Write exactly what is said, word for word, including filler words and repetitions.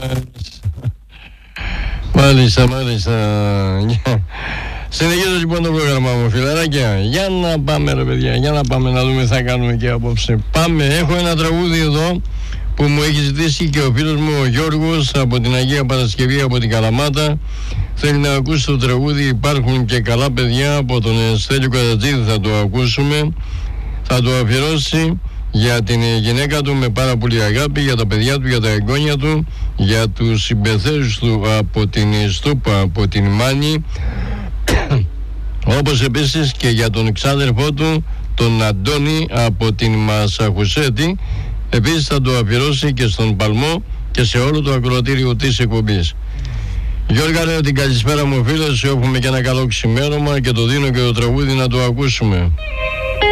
Μάλιστα, μάλιστα. Συνεχίζω λοιπόν το πρόγραμμα μου, φιλαράκια. Για να πάμε ρε παιδιά, για να πάμε να δούμε τι θα κάνουμε και απόψε. Πάμε, έχω ένα τραγούδι εδώ που μου έχει ζητήσει και ο φίλος μου ο Γιώργος από την Αγία Παρασκευή από την Καλαμάτα. Θέλει να ακούσει το τραγούδι «Υπάρχουν και καλά παιδιά» από τον Στέλιο Κατατζίδη, θα το ακούσουμε. Θα το αφιερώσει για την γυναίκα του με πάρα πολύ αγάπη, για τα παιδιά του, για τα εγγόνια του, για τους συμπεθέρους του από την Στούπα, από την Μάνη, όπως επίσης και για τον ξάδερφό του, τον Αντώνη από την Μασαχουσέτη. Επίσης θα το αφιερώσει και στον Παλμό και σε όλο το ακροατήριο της εκπομπής. Γιώργα, λέω την καλησπέρα μου φίλε, σου εύχομαι και ένα καλό ξημέρωμα και το δίνω και το τραγούδι να το ακούσουμε.